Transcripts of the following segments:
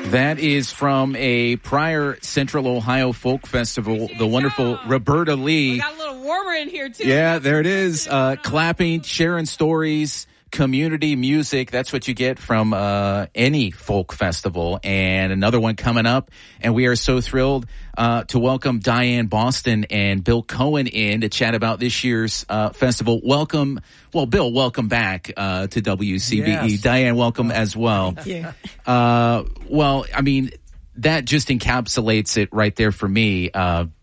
That is from a prior Central Ohio Folk Festival, the wonderful Roberta Lee. We got a little warmer in here, too. Yeah, there it is. Clapping, sharing stories, community music. That's what you get from any folk festival. And another one coming up. And we are so thrilled to welcome Diane Boston and Bill Cohen in to chat about this year's festival. Welcome. Well, Bill, welcome back to WCBE. Yes. Diane, welcome as well. Thank you. Well, I mean, that just encapsulates it right there for me.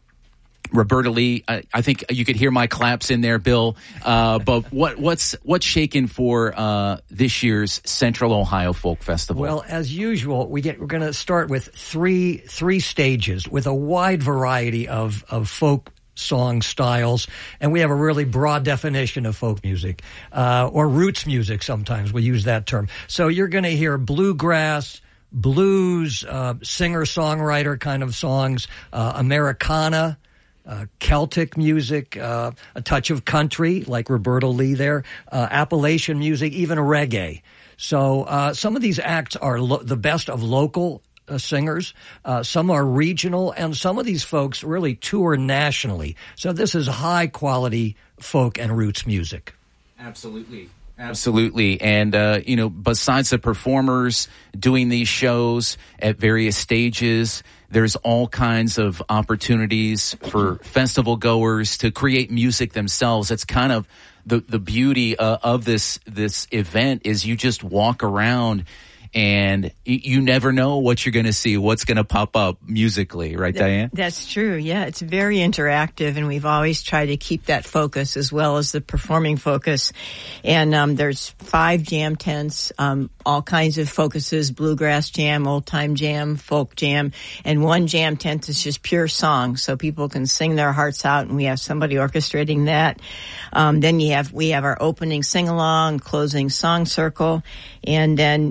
Roberta Lee, I think you could hear my claps in there, Bill. But what's shaking for this year's Central Ohio Folk Festival? Well, as usual, we're going to start with three stages with a wide variety of folk song styles, and we have a really broad definition of folk music, or roots music. Sometimes we use that term. So you're going to hear bluegrass, blues, singer-songwriter kind of songs, Americana, Celtic music, a touch of country, like Roberta Lee there, Appalachian music, even reggae. So some of these acts are the best of local singers. Some are regional, and some of these folks really tour nationally. So this is high-quality folk and roots music. Absolutely. Absolutely. And, besides the performers doing these shows at various stages, there's all kinds of opportunities for festival goers to create music themselves. It's kind of the beauty of this event is you just walk around and you never know what you're going to see, what's going to pop up musically, right, Diane? That's true. Yeah, it's very interactive, and we've always tried to keep that focus as well as the performing focus. And there's 5 jam tents, all kinds of focuses: bluegrass jam, old time jam, folk jam, and 1 jam tent is just pure song, so people can sing their hearts out, and we have somebody orchestrating that. Then we have our opening sing along, closing song circle, and then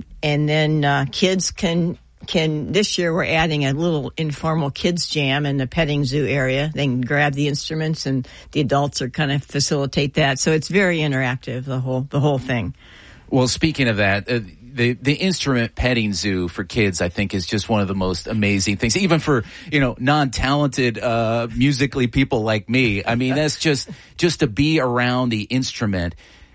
kids can this year we're adding a little informal kids jam in the petting zoo area. They can grab the instruments and the adults are kind of facilitate that. So it's very interactive, the whole thing. Well, speaking of that, the instrument petting zoo for kids, I think, is just one of the most amazing things, even for, non-talented, musically people like me. I mean, that's just to be around the instrument.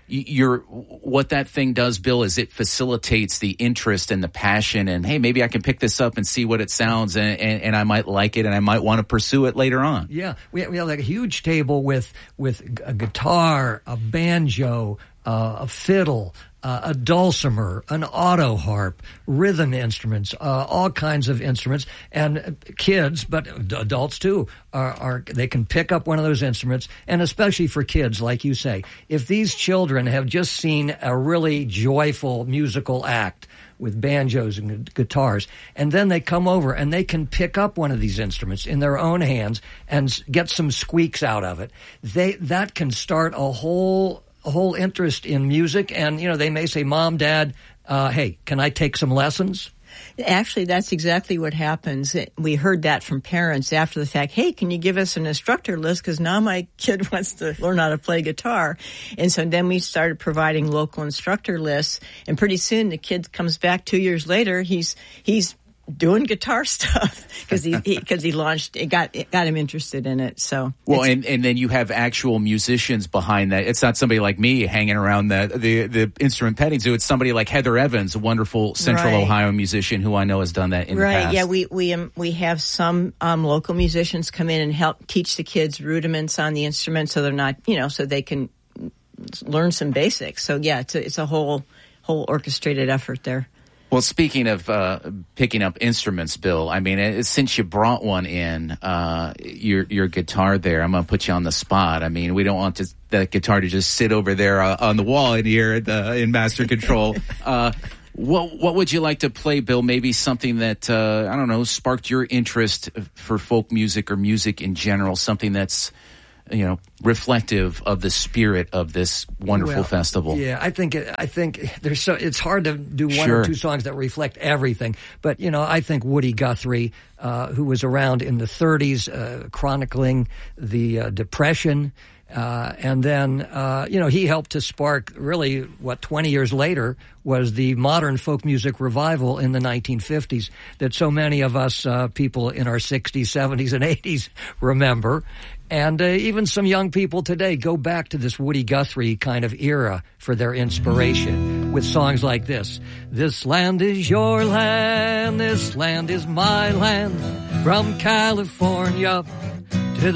What that thing does, Bill, is it facilitates the interest and the passion, and hey, maybe I can pick this up and see what it sounds, and I might like it, and I might want to pursue it later on. Yeah, we have like a huge table with a guitar, a banjo, a fiddle, a dulcimer, an auto harp, rhythm instruments, all kinds of instruments, and kids, but adults too, they can pick up one of those instruments, and especially for kids, like you say, if these children have just seen a really joyful musical act with banjos and guitars, and then they come over and they can pick up one of these instruments in their own hands and get some squeaks out of it, that can start a whole interest in music, and they may say, "Mom, Dad, hey, can I take some lessons?" Actually, that's exactly what happens. We heard that from parents after the fact. Hey, can you give us an instructor list? Because now my kid wants to learn how to play guitar. And so then we started providing local instructor lists. And pretty soon the kid comes back 2 years later. He's doing guitar stuff because he launched it, got him interested in it. So and then you have actual musicians behind that. It's not somebody like me hanging around the instrument petting zoo. It's somebody like Heather Evans, a wonderful Central Ohio musician who I know has done that in the past. Yeah, we have some local musicians come in and help teach the kids rudiments on the instrument, so they're not so they can learn some basics. So yeah, it's a whole orchestrated effort there. Well, speaking of picking up instruments, Bill, I mean, since you brought one in, your guitar there, I'm going to put you on the spot. I mean, we don't want that guitar to just sit over there on the wall in here in Master Control. What would you like to play, Bill? Maybe something that, I don't know, sparked your interest for folk music or music in general, something that's, reflective of the spirit of this wonderful festival. Yeah, I think it's hard to do one or two songs that reflect everything. But, I think Woody Guthrie, who was around in the 30s, chronicling the Depression And then, he helped to spark really what 20 years later was the modern folk music revival in the 1950s that so many of us people in our 60s, 70s, and 80s remember. And even some young people today go back to this Woody Guthrie kind of era for their inspiration with songs like this. This land is your land, this land is my land, from California